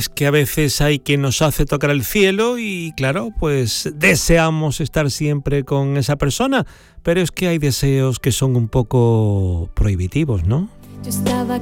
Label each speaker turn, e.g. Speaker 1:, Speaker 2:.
Speaker 1: es que a veces hay quien nos hace tocar el cielo y claro, pues deseamos estar siempre con esa persona, pero es que hay deseos que son un poco prohibitivos, ¿no?
Speaker 2: Yo estaba